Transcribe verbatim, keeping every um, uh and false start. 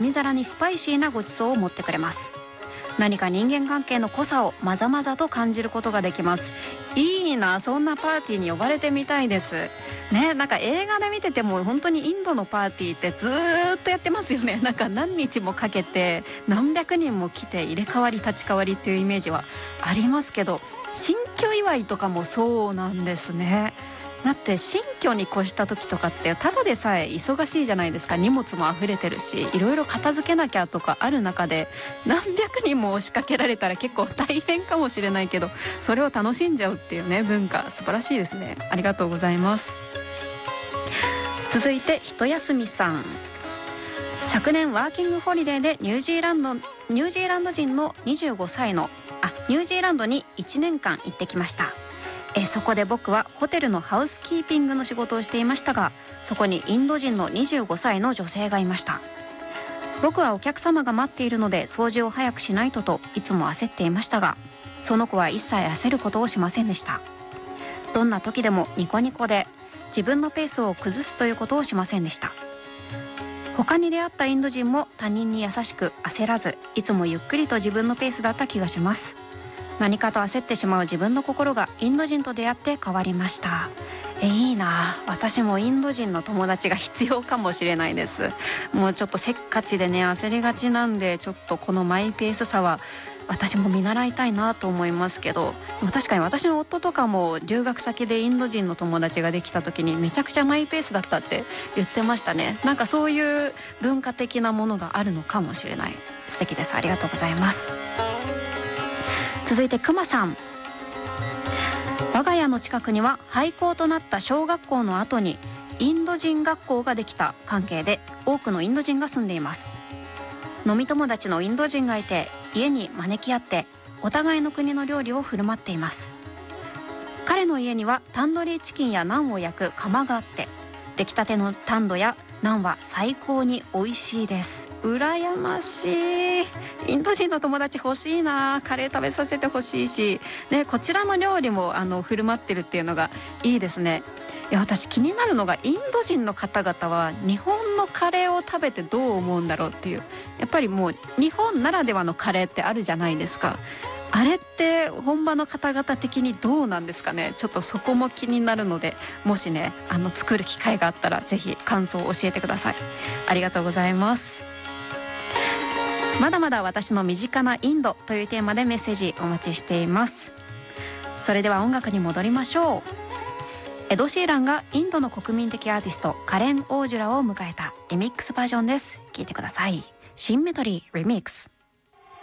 み皿にスパイシーなごちそうを持ってくれます。何か人間関係の濃さをまざまざと感じることができます。いいな、そんなパーティーに呼ばれてみたいですね。なんか映画で見てても本当にインドのパーティーってずーっとやってますよね。なんか何日もかけて何百人も来て入れ替わり立ち替わりっていうイメージはありますけど、新居祝いとかもそうなんですね。だって新居に越した時とかってただでさえ忙しいじゃないですか。荷物も溢れてるし、いろいろ片付けなきゃとかある中で何百人も押しかけられたら結構大変かもしれないけど、それを楽しんじゃうっていうね、文化素晴らしいですね。ありがとうございます。続いてひとやすみさん。昨年ワーキングホリデーでニュージーランドニュージーランド人のにじゅうごさいのあニュージーランドにいちねんかん行ってきました。えそこで僕はホテルのハウスキーピングの仕事をしていましたが、そこにインド人のにじゅうごさいの女性がいました。僕はお客様が待っているので掃除を早くしないとといつも焦っていましたが、その子は一切焦ることをしませんでした。どんな時でもニコニコで自分のペースを崩すということをしませんでした。他に出会ったインド人も他人に優しく焦らず、いつもゆっくりと自分のペースだった気がします。何かと焦ってしまう自分の心がインド人と出会って変わりました。えいいな、私もインド人の友達が必要かもしれないです。もうちょっとせっかちでね、焦りがちなんで、ちょっとこのマイペースさは私も見習いたいなと思いますけど、確かに私の夫とかも留学先でインド人の友達ができた時にめちゃくちゃマイペースだったって言ってましたね。なんかそういう文化的なものがあるのかもしれない。素敵です。ありがとうございます。続いてくまさん。我が家の近くには廃校となった小学校の後にインド人学校ができた関係で、多くのインド人が住んでいます。飲み友達のインド人がいて、家に招き合ってお互いの国の料理を振る舞っています。彼の家にはタンドリーチキンやナンを焼く窯があって、出来たてのタンドやナンは最高に美味しいです。羨ましい。インド人の友達欲しいな。カレー食べさせてほしいし、ね、こちらの料理もあの振る舞ってるっていうのがいいですね。いや、私気になるのが、インド人の方々は日本のカレーを食べてどう思うんだろうっていう。やっぱりもう日本ならではのカレーってあるじゃないですか。あれって本場の方々的にどうなんですかね。ちょっとそこも気になるので、もしね、あの作る機会があったらぜひ感想を教えてください。ありがとうございます。まだまだ私の身近なインドというテーマでメッセージお待ちしています。それでは音楽に戻りましょう。エド・シーランがインドの国民的アーティストカレン・オージュラを迎えたリミックスバージョンです。聴いてください。シンメトリーリミックス。